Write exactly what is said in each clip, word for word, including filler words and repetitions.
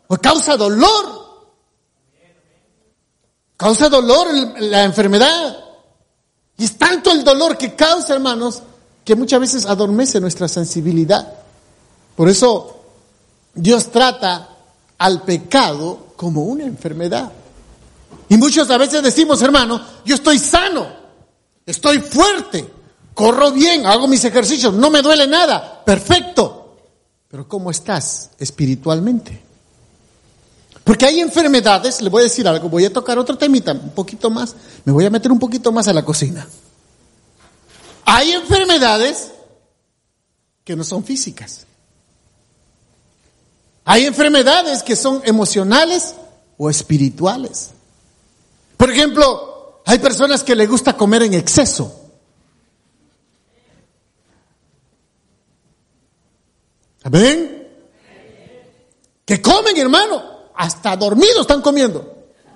o causa dolor. Causa dolor la enfermedad. Y es tanto el dolor que causa, hermanos, que muchas veces adormece nuestra sensibilidad. Por eso Dios trata al pecado como una enfermedad. Y muchos a veces decimos, hermano, yo estoy sano, estoy fuerte, corro bien, hago mis ejercicios, no me duele nada, perfecto. Pero ¿cómo estás espiritualmente? Porque hay enfermedades, le voy a decir algo, voy a tocar otro temita, un poquito más, me voy a meter un poquito más a la cocina. Hay enfermedades que no son físicas. Hay enfermedades que son emocionales o espirituales. Por ejemplo, hay personas que les gusta comer en exceso. ¿Ven? Que comen, hermano, hasta dormidos están comiendo.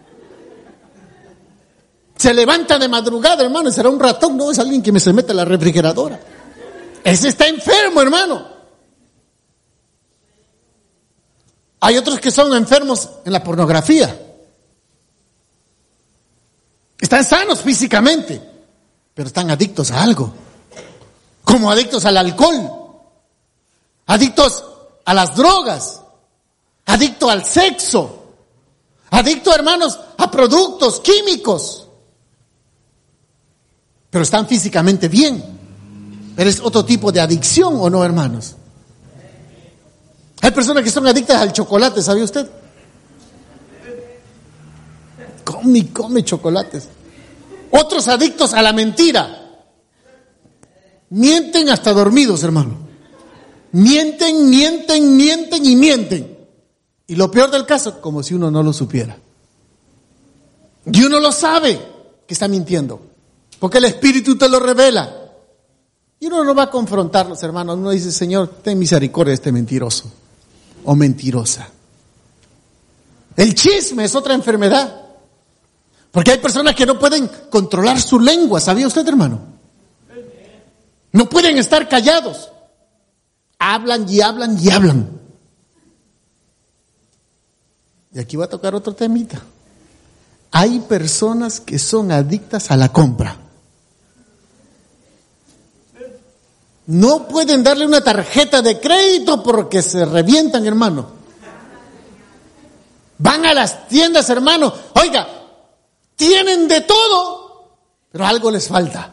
Se levanta de madrugada, hermano, y será un ratón, no es alguien que me se mete a la refrigeradora. Ese está enfermo, hermano. Hay otros que son enfermos en la pornografía. Están sanos físicamente, pero están adictos a algo. Como adictos al alcohol, adictos a las drogas, adicto al sexo, adicto, hermanos, a productos químicos. Pero están físicamente bien. Pero es otro tipo de adicción, ¿o no, hermanos? Hay personas que son adictas al chocolate, ¿sabe usted? Come y come chocolates. Otros adictos a la mentira. Mienten hasta dormidos, hermano. Mienten, mienten, mienten y mienten. Y lo peor del caso, como si uno no lo supiera. Y uno lo sabe que está mintiendo. Porque el Espíritu te lo revela. Y uno no va a confrontarlos, hermanos. Uno dice, Señor, ten misericordia de este mentiroso o mentirosa. El chisme es otra enfermedad. Porque hay personas que no pueden controlar su lengua. ¿Sabía usted, hermano? No pueden estar callados. Hablan y hablan y hablan. Y aquí va a tocar otro temita. Hay personas que son adictas a la compra. No pueden darle una tarjeta de crédito porque se revientan, hermano. Van a las tiendas, hermano. Oiga, tienen de todo, pero algo les falta.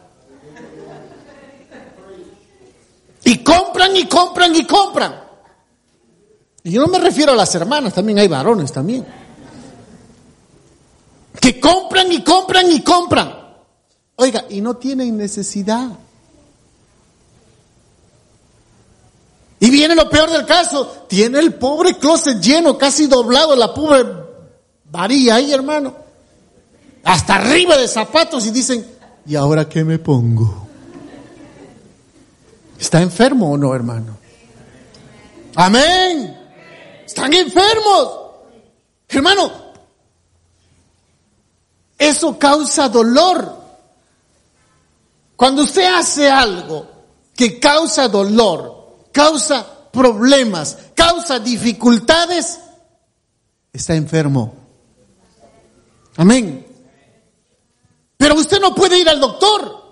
Y compran y compran y compran. Y yo no me refiero a las hermanas, también hay varones también. Que compran y compran y compran. Oiga, y no tienen necesidad. Y viene lo peor del caso. Tiene el pobre closet lleno, casi doblado, la pobre varilla ahí, hermano. Hasta arriba de zapatos y dicen, ¿y ahora qué me pongo? ¿Está enfermo o no, hermano? Amén. Están enfermos. Hermano, eso causa dolor. Cuando usted hace algo que causa dolor, causa problemas, causa dificultades, está enfermo. Amén. Pero usted no puede ir al doctor.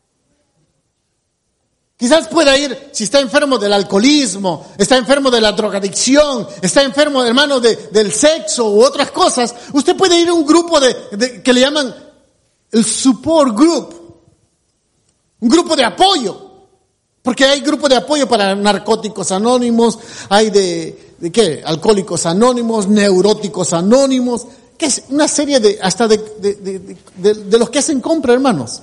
Quizás pueda ir, si está enfermo del alcoholismo, está enfermo de la drogadicción, está enfermo, hermano, de, del sexo u otras cosas. Usted puede ir a un grupo de, de que le llaman el support group, un grupo de apoyo. Porque hay grupos de apoyo para narcóticos anónimos, hay de, ¿de qué? Alcohólicos anónimos, neuróticos anónimos, que es una serie de, hasta de, de, de, de, de, de los que hacen compra, hermanos.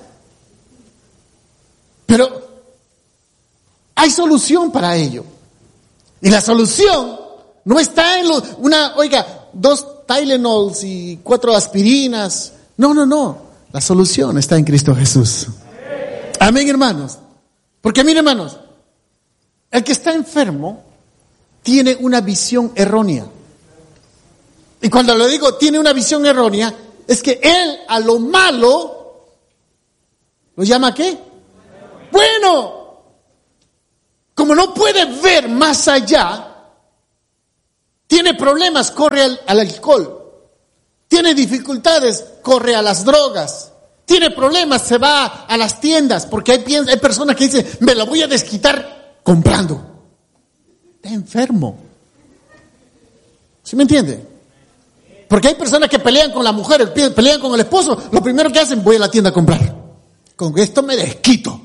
Pero hay solución para ello. Y la solución no está en lo, una, oiga, dos Tylenols y cuatro aspirinas. No, no, no. La solución está en Cristo Jesús. Amén, hermanos. Porque miren, hermanos, el que está enfermo tiene una visión errónea. Y cuando lo digo, tiene una visión errónea, es que él a lo malo, ¿lo llama qué? Bueno. Como no puede ver más allá, Tiene problemas, corre al, al alcohol. Tiene dificultades, corre a las drogas. Tiene problemas, se va a las tiendas, porque hay, hay personas que dicen, me lo voy a desquitar comprando. Está enfermo. ¿Sí me entiende? Porque hay personas que pelean con la mujer, pelean con el esposo, lo primero que hacen, voy a la tienda a comprar. Con esto me desquito.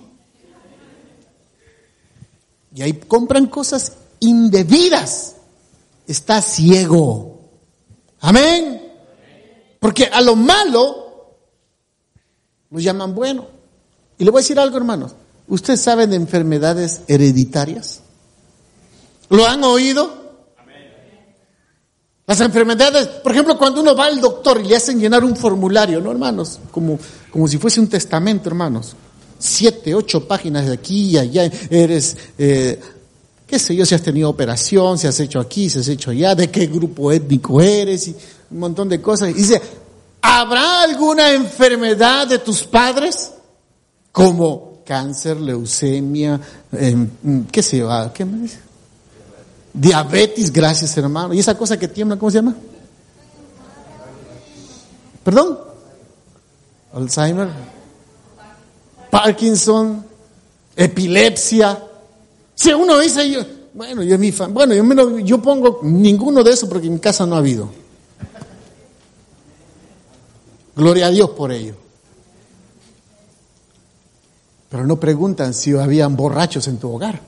Y ahí compran cosas indebidas. Está ciego. Amén. Porque a lo malo lo llaman bueno. Y le voy a decir algo, hermanos. ¿Ustedes saben de enfermedades hereditarias? ¿Lo han oído? Las enfermedades, por ejemplo, cuando uno va al doctor y le hacen llenar un formulario, ¿no, hermanos? Como, como si fuese un testamento, hermanos. Siete, ocho páginas de aquí y allá. Eres, eh, qué sé yo, si has tenido operación, si has hecho aquí, si has hecho allá, de qué grupo étnico eres, y un montón de cosas. Y dice, ¿habrá alguna enfermedad de tus padres? Como cáncer, leucemia, eh, qué sé yo, ¿qué me dice? Diabetes, gracias, hermano. ¿Y esa cosa que tiembla, cómo se llama? ¿Perdón? Alzheimer, Parkinson, epilepsia. Si uno dice, yo, bueno, yo mi fan, bueno, yo, yo pongo ninguno de esos porque en mi casa no ha habido. Gloria a Dios por ello. Pero no preguntan si habían borrachos en tu hogar.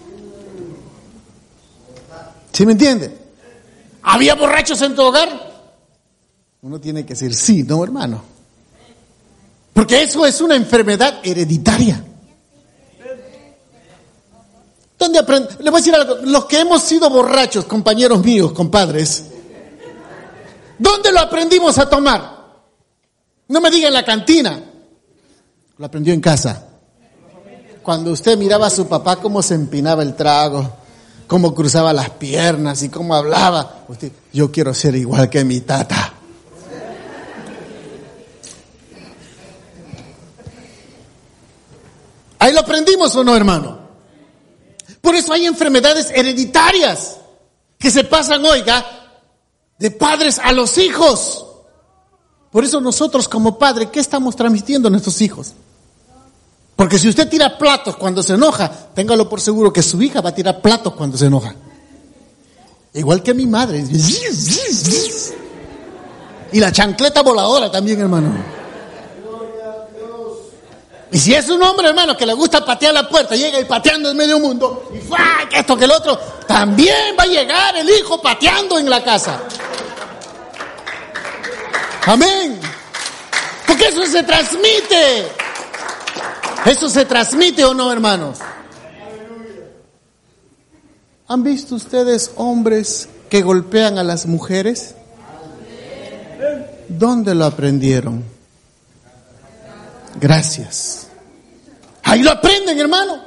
¿Sí me entiende? ¿Había borrachos en tu hogar? Uno tiene que decir sí, no, hermano. Porque eso es una enfermedad hereditaria. ¿Dónde aprende? Le voy a decir algo. Los que hemos sido borrachos, compañeros míos, compadres, ¿dónde lo aprendimos a tomar? No me diga en la cantina. Lo aprendió en casa. Cuando usted miraba a su papá cómo se empinaba el trago, cómo cruzaba las piernas y cómo hablaba. Usted, yo quiero ser igual que mi tata. ¿Ahí lo aprendimos o no, hermano? Por eso hay enfermedades hereditarias que se pasan, oiga, de padres a los hijos. Por eso nosotros como padres, ¿qué estamos transmitiendo a nuestros hijos? Porque si usted tira platos cuando se enoja, téngalo por seguro que su hija va a tirar platos cuando se enoja. Igual que mi madre. Y la chancleta voladora también, hermano. Y si es un hombre, hermano, que le gusta patear la puerta, llega y pateando en medio mundo, y ¡fua! Que esto, que el otro, también va a llegar el hijo pateando en la casa. Amén. Porque eso se transmite. ¿Eso se transmite o no, hermanos? ¿Han visto ustedes hombres que golpean a las mujeres? ¿Dónde lo aprendieron? Gracias. Ahí lo aprenden, hermano.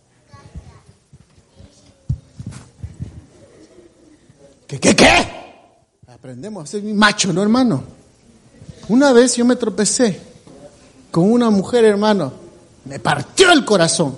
¿Qué, qué, qué? Aprendemos a ser macho, ¿no, hermano? Una vez yo me tropecé con una mujer, hermano. Me partió el corazón.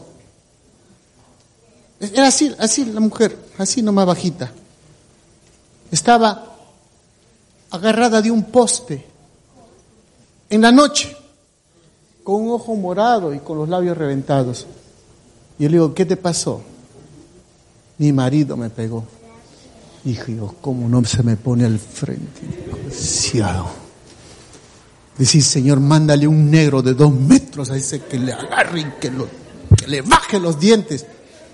Era así, así la mujer, así nomás bajita. Estaba agarrada de un poste en la noche, con un ojo morado y con los labios reventados. Y yo le digo, ¿qué te pasó? Mi marido me pegó. Hijo, yo, ¿cómo no se me pone al frente? Demasiado. Decir, Señor, mándale un negro de dos metros a ese que le agarre y que, lo, que le baje los dientes.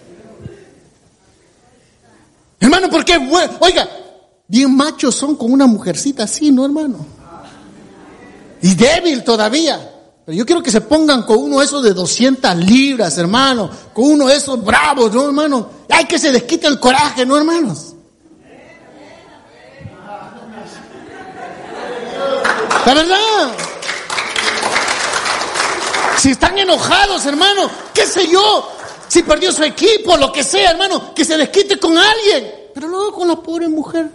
Hermano, ¿por qué? Oiga, bien machos son con una mujercita así, ¿no, hermano? Y débil todavía. Pero yo quiero que se pongan con uno de esos de doscientas libras, hermano. Con uno de esos bravos, ¿no, hermano? Hay que se les quite el coraje, ¿no, hermanos? La verdad. Si están enojados, hermano, qué sé yo, si perdió su equipo, lo que sea, hermano, que se les quite con alguien. Pero no con la pobre mujer.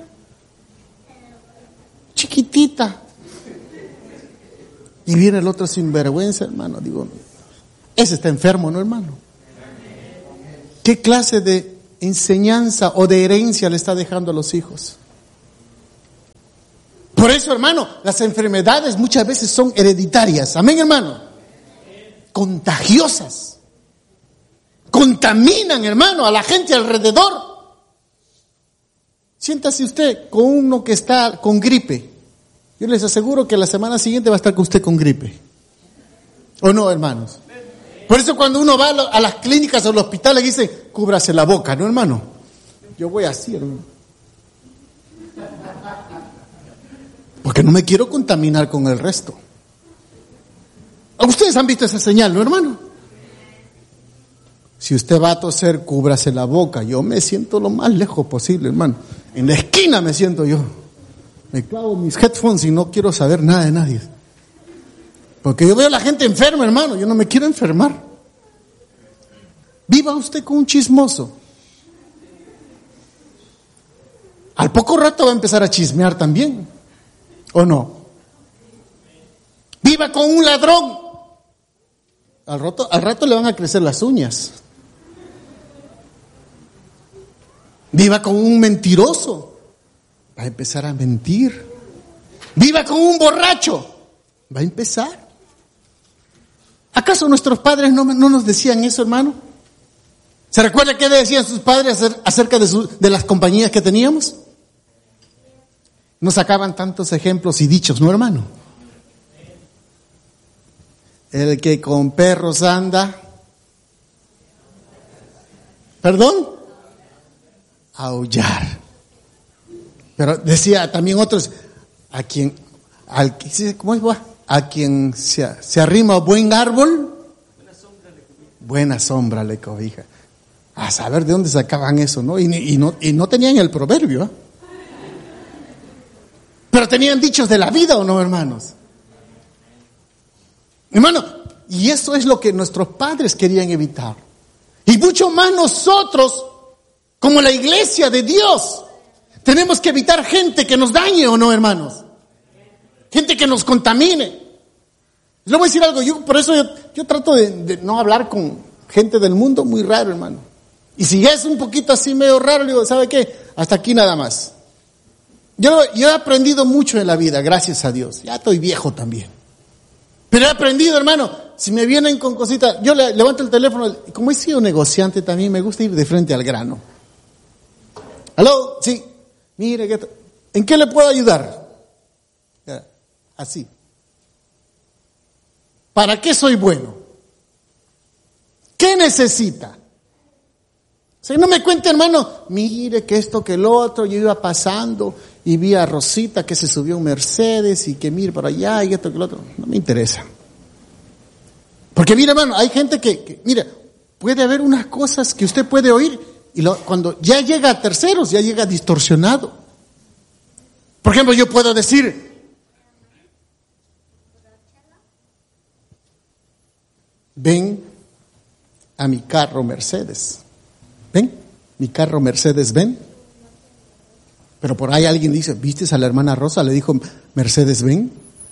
Chiquitita. Y viene el otro sinvergüenza, hermano. Digo, ese está enfermo, ¿no, hermano? ¿Qué clase de enseñanza o de herencia le está dejando a los hijos? Por eso, hermano, las enfermedades muchas veces son hereditarias. Amén, hermano. Contagiosas. Contaminan, hermano, a la gente alrededor. Siéntase usted con uno que está con gripe. Yo les aseguro que la semana siguiente va a estar con usted con gripe. ¿O no, hermanos? Por eso cuando uno va a las clínicas o a los hospitales dicen, cúbrase la boca, ¿no, hermano? Yo voy así, hermano. Porque no me quiero contaminar con el resto. Ustedes han visto esa señal, ¿no, hermano? Si usted va a toser, cúbrase la boca. Yo me siento lo más lejos posible, hermano. En la esquina me siento yo. Me clavo mis headphones y no quiero saber nada de nadie. Porque yo veo a la gente enferma, hermano. Yo no me quiero enfermar. Viva usted con un chismoso. Al poco rato va a empezar a chismear también. ¿O no? Viva con un ladrón. Al rato, al rato le van a crecer las uñas. Viva con un mentiroso. Va a empezar a mentir. Viva con un borracho. Va a empezar. ¿Acaso nuestros padres no, no nos decían eso, hermano? ¿Se recuerda qué decían sus padres acerca de, su, de las compañías que teníamos? Nos sacaban tantos ejemplos y dichos, ¿no, hermano? El que con perros anda. ¿Perdón? Aullar. Pero decía también otros, a quien, al, ¿cómo es? A quien se, se arrima buen árbol, buena sombra le cobija. Buena sombra le cobija. A saber de dónde sacaban eso, ¿no? Y, y, no, y no tenían el proverbio, ¿eh? Pero tenían dichos de la vida, ¿o no, hermanos? Hermano, y eso es lo que nuestros padres querían evitar. Y mucho más nosotros, como la iglesia de Dios, tenemos que evitar gente que nos dañe, ¿o no, hermanos? Gente que nos contamine. Les voy a decir algo, yo por eso yo, yo trato de, de no hablar con gente del mundo, muy raro, hermano. Y si es un poquito así medio raro, digo, ¿sabe qué? Hasta aquí nada más. Yo, yo he aprendido mucho en la vida, gracias a Dios. Ya estoy viejo también. Pero he aprendido, hermano, si me vienen con cositas, yo le, levanto el teléfono, como he sido negociante también, me gusta ir de frente al grano. ¿Aló? Sí. Mire, ¿qué ¿en qué le puedo ayudar? Así. ¿Para qué soy bueno? ¿Qué necesita? O sea, no me cuente, hermano, mire que esto, que el otro, yo iba pasando y vi a Rosita que se subió un Mercedes y que mire para allá y esto, que el otro. No me interesa. Porque mire, hermano, hay gente que, que mire, puede haber unas cosas que usted puede oír y lo, cuando ya llega a terceros, ya llega distorsionado. Por ejemplo, yo puedo decir, ven a mi carro Mercedes. ¿Ven? Mi carro Mercedes, ven. Pero por ahí alguien dice, ¿viste a la hermana Rosa? Le dijo, Mercedes, ven.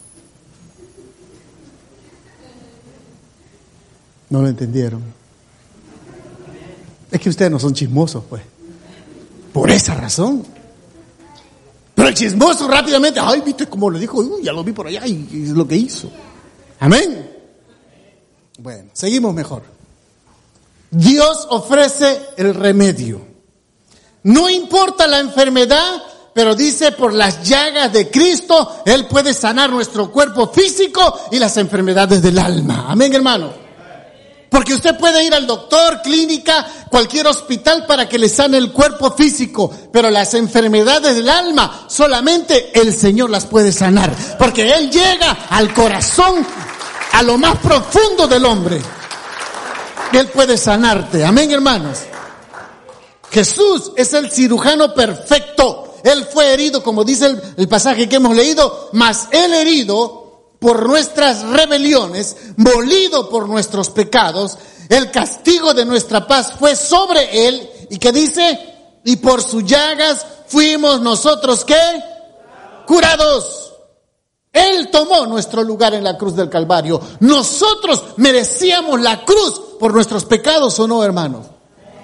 No lo entendieron. Es que ustedes no son chismosos, pues. Por esa razón. Pero el chismoso rápidamente, ay, ¿viste cómo le dijo? Uy, ya lo vi por allá y, y es lo que hizo. Amén. Bueno, seguimos mejor. Dios ofrece el remedio. No importa la enfermedad, pero dice, por las llagas de Cristo, Él puede sanar nuestro cuerpo físico y las enfermedades del alma. Amén, hermano. Porque usted puede ir al doctor, clínica, cualquier hospital para que le sane el cuerpo físico, pero las enfermedades del alma, solamente el Señor las puede sanar. Porque Él llega al corazón, a lo más profundo del hombre. Él puede sanarte. Amén, hermanos. Jesús es el cirujano perfecto. Él fue herido, como dice el, el pasaje que hemos leído, mas Él herido por nuestras rebeliones, molido por nuestros pecados, el castigo de nuestra paz fue sobre Él. ¿Y qué dice? Y por sus llagas fuimos nosotros, ¿qué? Curados. Él tomó nuestro lugar en la cruz del Calvario. Nosotros merecíamos la cruz por nuestros pecados, ¿o no, hermanos?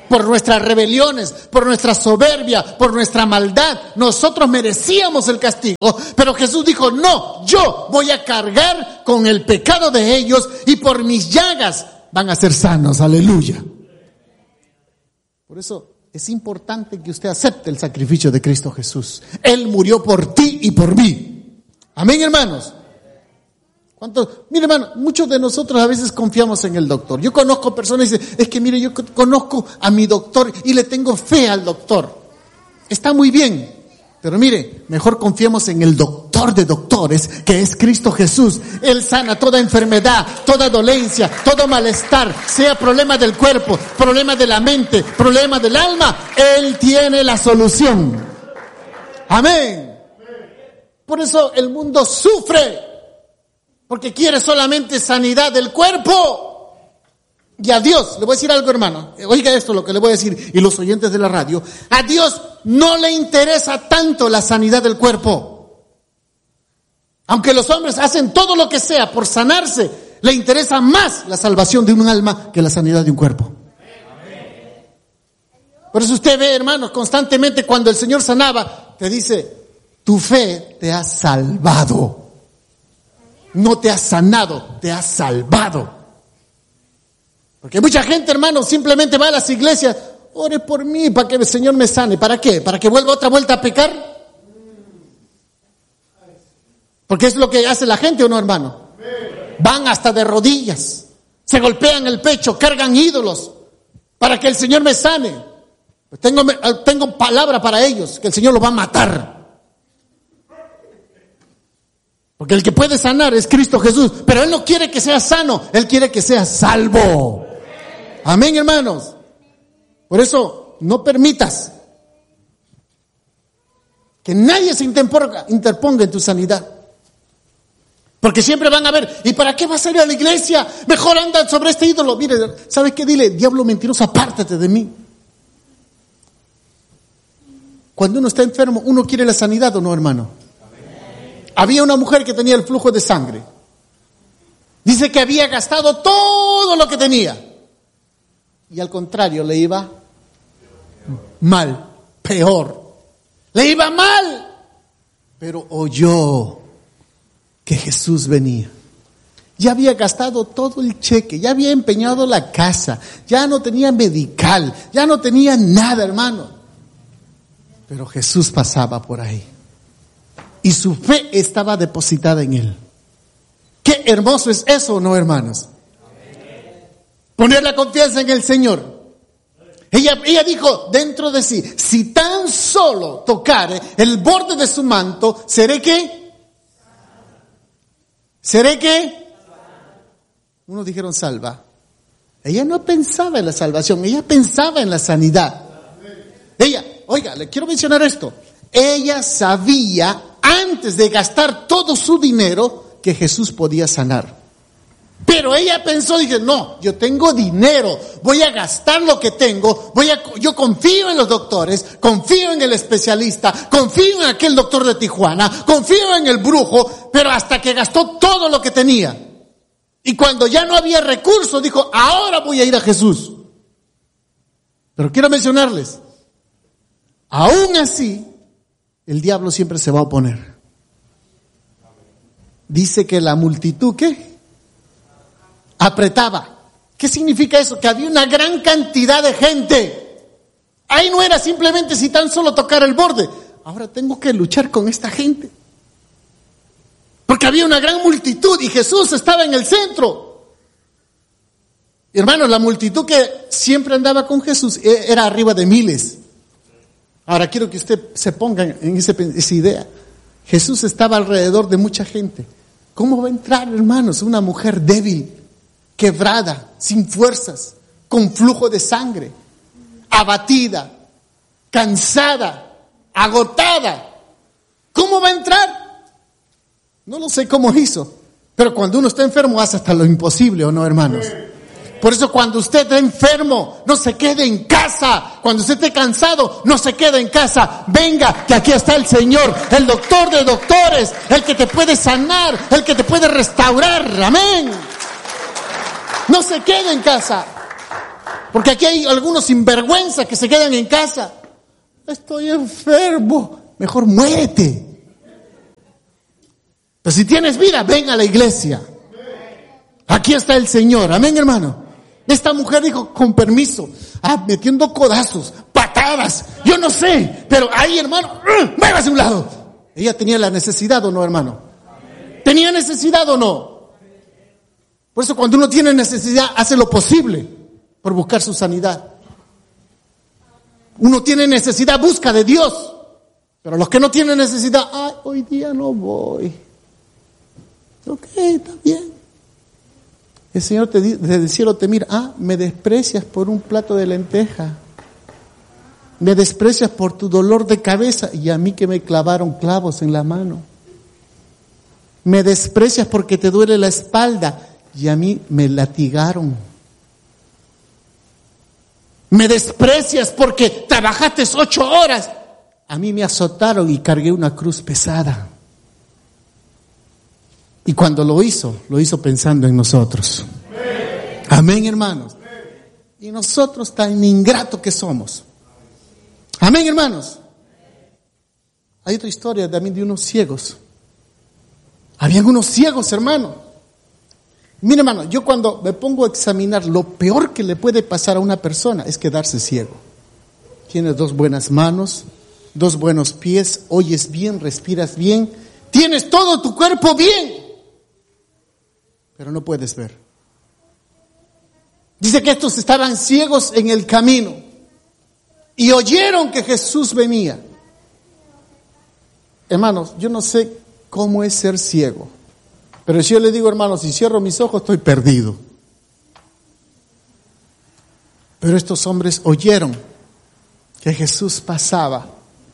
por nuestras rebeliones, por nuestra soberbia, por nuestra maldad. Nosotros merecíamos el castigo, pero Jesús dijo, no, yo voy a cargar con el pecado de ellos y por mis llagas van a ser sanos. Aleluya. Por eso es importante que usted acepte el sacrificio de Cristo Jesús. Él murió por ti y por mí. Amén, hermanos. ¿Cuántos? Mire, hermano, muchos de nosotros a veces confiamos en el doctor. Yo conozco personas que dicen, es que mire, yo conozco a mi doctor y le tengo fe al doctor. Está muy bien, pero mire, mejor confiemos en el doctor de doctores, que es Cristo Jesús. Él sana toda enfermedad, toda dolencia, todo malestar, sea problema del cuerpo, problema de la mente, problema del alma. Él tiene la solución. Amén. Por eso el mundo sufre. Porque quiere solamente sanidad del cuerpo. Y a Dios, le voy a decir algo, hermano. Oiga esto, lo que le voy a decir, y los oyentes de la radio. A Dios no le interesa tanto la sanidad del cuerpo. Aunque los hombres hacen todo lo que sea por sanarse, le interesa más la salvación de un alma que la sanidad de un cuerpo. Por eso usted ve, hermanos, constantemente cuando el Señor sanaba, te dice, tu fe te ha salvado. No te has sanado, te has salvado. Porque mucha gente, hermano, simplemente va a las iglesias, ore por mí para que el Señor me sane. ¿Para qué? ¿Para que vuelva otra vuelta a pecar? Porque es lo que hace la gente, ¿o no, hermano? Van hasta de rodillas, se golpean el pecho, cargan ídolos para que el Señor me sane. Pues tengo, tengo palabra para ellos, que el Señor los va a matar. Porque el que puede sanar es Cristo Jesús. Pero Él no quiere que seas sano, Él quiere que seas salvo. Amén, hermanos. Por eso, no permitas que nadie se interponga, interponga en tu sanidad. Porque siempre van a ver, ¿y para qué vas a ir a la iglesia? Mejor anda sobre este ídolo. Mire, ¿sabes qué? Dile, diablo mentiroso, apártate de mí. Cuando uno está enfermo, ¿uno quiere la sanidad o no, hermano? Había una mujer que tenía el flujo de sangre. Dice que había gastado todo lo que tenía. Y al contrario, le iba mal, peor. Le iba mal. Pero oyó que Jesús venía. Ya había gastado todo el cheque, ya había empeñado la casa, ya no tenía medical, ya no tenía nada, hermano. Pero Jesús pasaba por ahí. Y su fe estaba depositada en Él. Qué hermoso es eso, ¿no, hermanos? Poner la confianza en el Señor. Ella, ella dijo dentro de sí, si tan solo tocare el borde de su manto, ¿seré qué? ¿Seré qué? Unos dijeron salva. Ella no pensaba en la salvación, ella pensaba en la sanidad. Ella, oiga, le quiero mencionar esto. Ella sabía antes de gastar todo su dinero que Jesús podía sanar. Pero ella pensó, dije, no, yo tengo dinero, voy a gastar lo que tengo, voy a, yo confío en los doctores, confío en el especialista, confío en aquel doctor de Tijuana, confío en el brujo, pero hasta que gastó todo lo que tenía. Y cuando ya no había recursos, dijo, ahora voy a ir a Jesús. Pero quiero mencionarles, aún así, el diablo siempre se va a oponer. Dice que la multitud, ¿qué? Apretaba. ¿Qué significa eso? Que había una gran cantidad de gente. Ahí no era simplemente si tan solo tocar el borde. Ahora tengo que luchar con esta gente. Porque había una gran multitud y Jesús estaba en el centro. Hermanos, la multitud que siempre andaba con Jesús era arriba de miles. Ahora quiero que usted se ponga en ese, esa idea. Jesús estaba alrededor de mucha gente. ¿Cómo va a entrar, hermanos, una mujer débil, quebrada, sin fuerzas, con flujo de sangre, abatida, cansada, agotada? ¿Cómo va a entrar? No lo sé cómo hizo, pero cuando uno está enfermo hace hasta lo imposible, ¿o no, hermanos? Por eso cuando usted está enfermo, no se quede en casa. Cuando usted esté cansado, no se quede en casa. Venga, que aquí está el Señor, el doctor de doctores, el que te puede sanar, el que te puede restaurar. Amén. No se quede en casa. Porque aquí hay algunos sinvergüenzas que se quedan en casa. Estoy enfermo, mejor muérete. Pero si tienes vida, ven a la iglesia. Aquí está el Señor, amén, hermano. Esta mujer dijo, con permiso, ah, metiendo codazos, patadas, yo no sé, pero ahí, hermano, ¡uh! Váyase a un lado. Ella tenía la necesidad, ¿o no, hermano? ¿Tenía necesidad o no? Por eso cuando uno tiene necesidad, hace lo posible por buscar su sanidad. Uno tiene necesidad, busca de Dios. Pero los que no tienen necesidad, ay, hoy día no voy. Ok, está bien. El Señor te, desde el cielo te mira, ah, me desprecias por un plato de lenteja. Me desprecias por tu dolor de cabeza y a mí que me clavaron clavos en la mano. Me desprecias porque te duele la espalda y a mí me latigaron. Me desprecias porque trabajaste ocho horas. A mí me azotaron y cargué una cruz pesada. Y cuando lo hizo, lo hizo pensando en nosotros. Amén, hermanos. Y nosotros tan ingratos que somos. Amén, hermanos. Hay otra historia también de unos ciegos. Habían unos ciegos, hermano. Mire, hermano, yo cuando me pongo a examinar lo peor que le puede pasar a una persona es quedarse ciego. Tienes dos buenas manos, dos buenos pies, oyes bien, respiras bien, tienes todo tu cuerpo bien, pero no puedes ver. Dice que estos estaban ciegos en el camino y oyeron que Jesús venía. Hermanos, yo no sé cómo es ser ciego, pero si yo le digo, hermanos, si cierro mis ojos estoy perdido. Pero estos hombres oyeron que Jesús pasaba.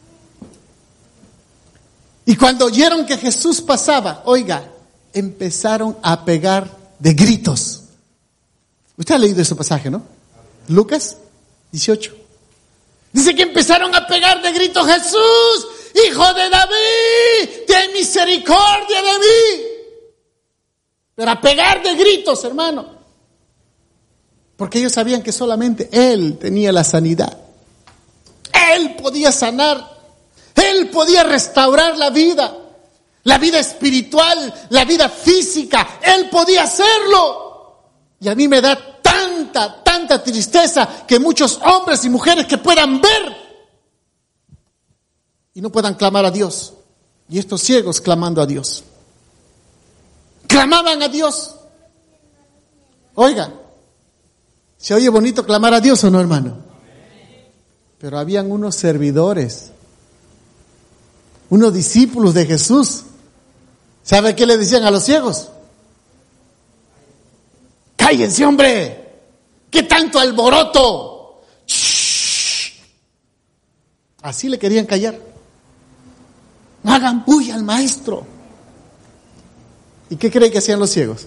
Y cuando oyeron que Jesús pasaba, oiga, empezaron a pegar de gritos. Usted ha leído ese pasaje, ¿no? Lucas dieciocho. Dice que empezaron a pegar de gritos, Jesús, Hijo de David, ten misericordia de mí. Pero a pegar de gritos, hermano. Porque ellos sabían que solamente Él tenía la sanidad. Él podía sanar. Él podía restaurar la vida. La vida espiritual, la vida física. Él podía hacerlo. Y a mí me da tanta, tanta tristeza que muchos hombres y mujeres que puedan ver y no puedan clamar a Dios. Y estos ciegos clamando a Dios. Clamaban a Dios. Oiga, ¿se oye bonito clamar a Dios o no, hermano? Pero habían unos servidores, unos discípulos de Jesús. ¿Sabe qué le decían a los ciegos? ¡Cállense, hombre! ¿Qué tanto alboroto? ¡Shh! Así le querían callar. No hagan bulla al maestro. ¿Y qué cree que hacían los ciegos?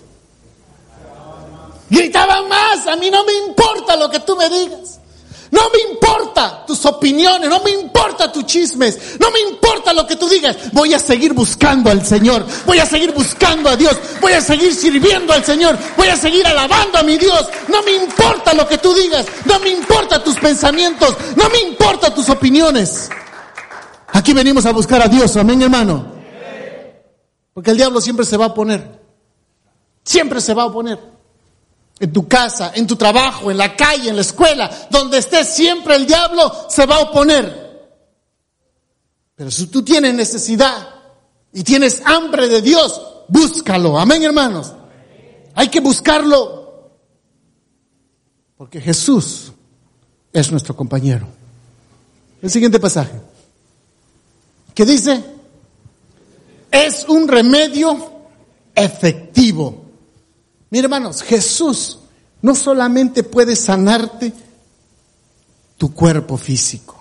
Gritaban más. A mí no me importa lo que tú me digas. No me importa tus opiniones, no me importa tus chismes, no me importa lo que tú digas. Voy a seguir buscando al Señor, voy a seguir buscando a Dios, voy a seguir sirviendo al Señor, voy a seguir alabando a mi Dios. No me importa lo que tú digas, no me importa tus pensamientos, no me importa tus opiniones. Aquí venimos a buscar a Dios, amén, hermano. Porque el diablo siempre se va a oponer, siempre se va a oponer. En tu casa, en tu trabajo, en la calle, en la escuela, donde estés, siempre el diablo se va a oponer. Pero si tú tienes necesidad y tienes hambre de Dios, búscalo. Amén, hermanos. Hay que buscarlo. Porque Jesús es nuestro compañero. El siguiente pasaje. ¿Qué dice? Es un remedio efectivo. Mira, hermanos, Jesús no solamente puede sanarte tu cuerpo físico.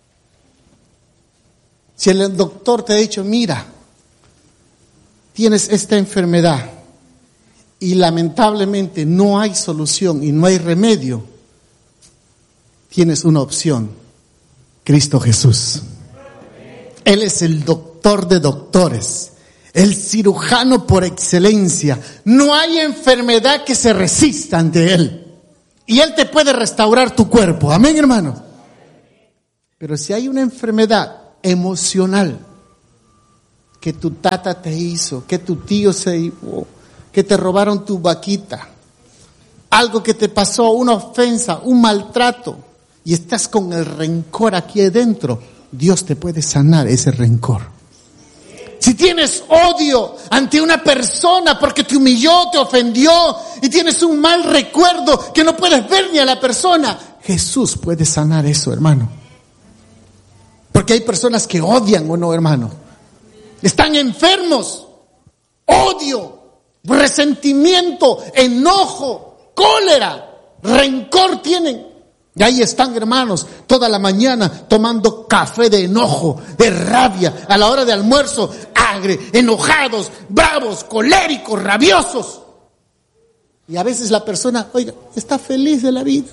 Si el doctor te ha dicho, mira, tienes esta enfermedad y lamentablemente no hay solución y no hay remedio, tienes una opción: Cristo Jesús. Él es el doctor de doctores, el cirujano por excelencia. No hay enfermedad que se resista ante Él. y Él te puede restaurar tu cuerpo. Amén, hermanos. Pero si hay una enfermedad emocional que tu tata te hizo, que tu tío se hizo, que te robaron tu vaquita, algo que te pasó, una ofensa, un maltrato, y estás con el rencor aquí adentro, Dios te puede sanar ese rencor. Si tienes odio ante una persona porque te humilló, te ofendió y tienes un mal recuerdo que no puedes ver ni a la persona, Jesús puede sanar eso, hermano. Porque hay personas que odian, ¿o no, hermano? Están enfermos. Odio, resentimiento, enojo, cólera, rencor tienen. Y ahí están, hermanos, toda la mañana tomando café de enojo, de rabia, a la hora de almuerzo, agre, enojados, bravos, coléricos, rabiosos. Y a veces la persona, oiga, está feliz de la vida.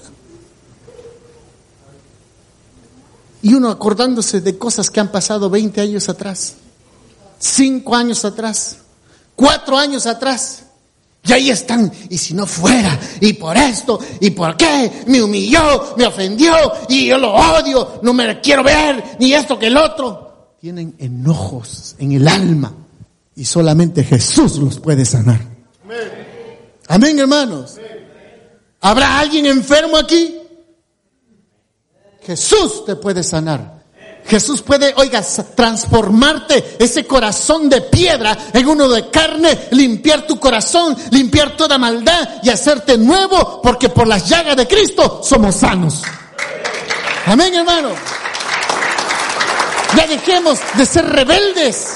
Y uno acordándose de cosas que han pasado veinte años atrás, cinco años atrás, cuatro años atrás. Y ahí están, y si no fuera, y por esto, y por qué, me humilló, me ofendió, y yo lo odio, no me quiero ver, ni esto que el otro. Tienen enojos en el alma, y solamente Jesús los puede sanar. Amén, Amén, hermanos. ¿Habrá alguien enfermo aquí? Jesús te puede sanar. Jesús puede, oiga, transformarte ese corazón de piedra en uno de carne, limpiar tu corazón, limpiar toda maldad y hacerte nuevo, porque por las llagas de Cristo somos sanos. Amén, hermano. Ya dejemos de ser rebeldes.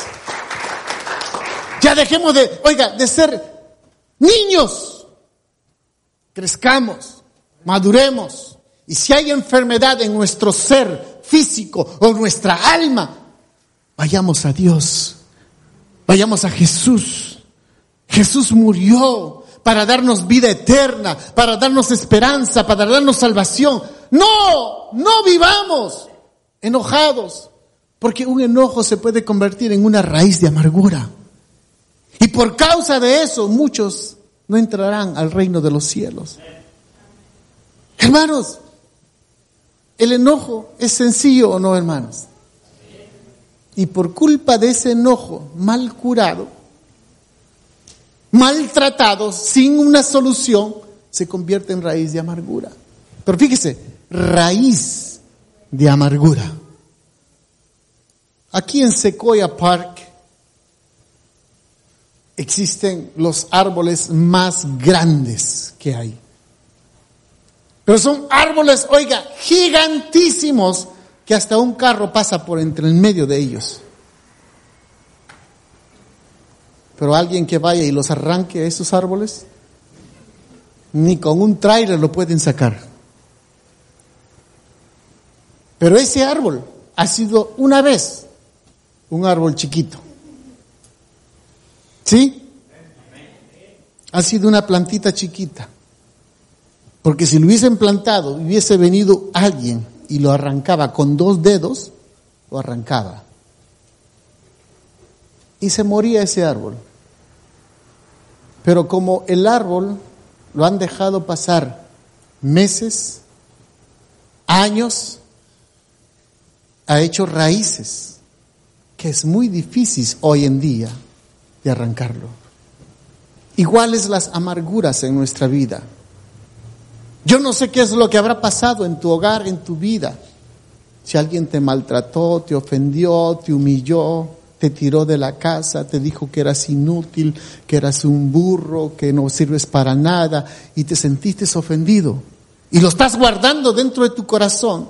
Ya dejemos de, oiga, de ser niños. Crezcamos, maduremos. Y si hay enfermedad en nuestro ser físico o nuestra alma, vayamos a Dios, vayamos a Jesús. Jesús murió para darnos vida eterna, para darnos esperanza, para darnos salvación. No, no vivamos enojados, porque un enojo se puede convertir en una raíz de amargura. Y por causa de eso, muchos no entrarán al reino de los cielos. Hermanos, ¿el enojo es sencillo o no, hermanos? Y por culpa de ese enojo mal curado, maltratado, sin una solución, se convierte en raíz de amargura. Pero fíjese, raíz de amargura. Aquí en Sequoia Park existen los árboles más grandes que hay. Pero son árboles, oiga, gigantísimos, que hasta un carro pasa por entre el medio de ellos. Pero alguien que vaya y los arranque a esos árboles, ni con un tráiler lo pueden sacar. Pero ese árbol ha sido una vez un árbol chiquito. ¿Sí? Ha sido una plantita chiquita. Porque si lo hubiesen plantado, hubiese venido alguien y lo arrancaba con dos dedos, lo arrancaba. Y se moría ese árbol. Pero como el árbol lo han dejado pasar meses, años, ha hecho raíces, que es muy difícil hoy en día de arrancarlo. Iguales las amarguras en nuestra vida. Yo no sé qué es lo que habrá pasado en tu hogar, en tu vida. Si alguien te maltrató, te ofendió, te humilló, te tiró de la casa, te dijo que eras inútil, que eras un burro, que no sirves para nada, y te sentiste ofendido. Y lo estás guardando dentro de tu corazón.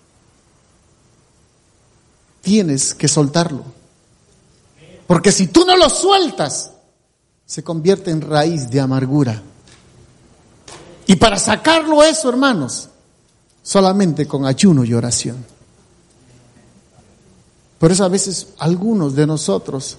Tienes que soltarlo. Porque si tú no lo sueltas, se convierte en raíz de amargura. Y para sacarlo eso, hermanos, solamente con ayuno y oración. Por eso a veces algunos de nosotros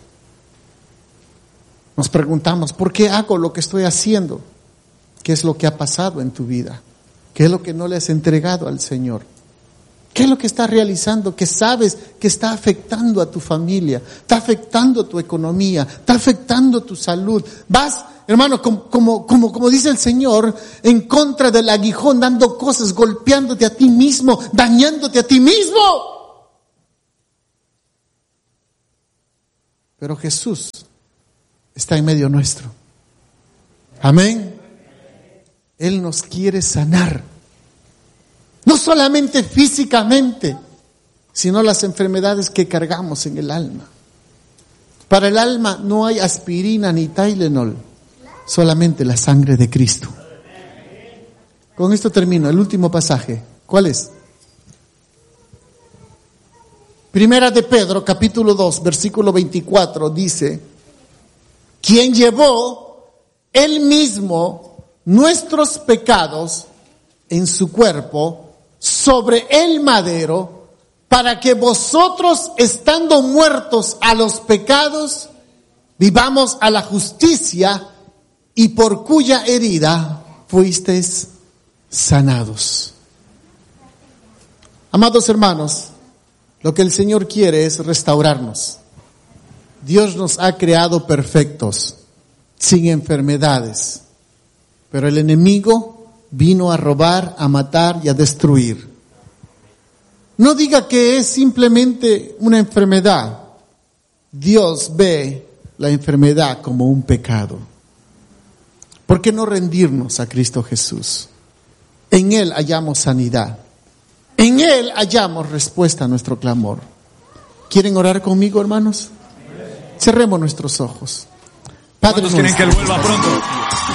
nos preguntamos, ¿por qué hago lo que estoy haciendo? ¿Qué es lo que ha pasado en tu vida? ¿Qué es lo que no le has entregado al Señor? ¿Qué es lo que estás realizando? Que sabes que está afectando a tu familia, está afectando tu economía, está afectando tu salud. Vas, hermano, como, como, como, como dice el Señor, en contra del aguijón, dando cosas, golpeándote a ti mismo, dañándote a ti mismo. Pero Jesús está en medio nuestro. Amén. Él nos quiere sanar. No solamente físicamente, sino las enfermedades que cargamos en el alma. Para el alma no hay aspirina ni Tylenol, solamente la sangre de Cristo. Con esto termino, el último pasaje. ¿Cuál es? Primera de Pedro, capítulo dos, versículo veinticuatro, dice: quien llevó él mismo nuestros pecados en su cuerpo sobre el madero, para que vosotros, estando muertos a los pecados, vivamos a la justicia, y por cuya herida fuisteis sanados. Amados hermanos, lo que el Señor quiere es restaurarnos. Dios nos ha creado perfectos, sin enfermedades, pero el enemigo vino a robar, a matar y a destruir. No diga que es simplemente una enfermedad. Dios ve la enfermedad como un pecado. ¿Por qué no rendirnos a Cristo Jesús? En Él hallamos sanidad. En Él hallamos respuesta a nuestro clamor. ¿Quieren orar conmigo, hermanos? Cerremos nuestros ojos. Padre, ¿cuántos quieren que Él vuelva pronto?